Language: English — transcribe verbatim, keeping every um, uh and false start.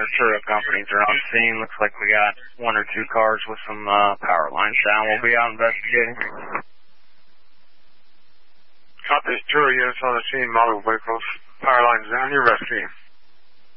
Ventura companies are on scene. Looks like we got one or two cars with some uh, power lines down. We'll be out investigating. Copy, Ventura units on the scene, model vehicles, power lines down, you're rescuing.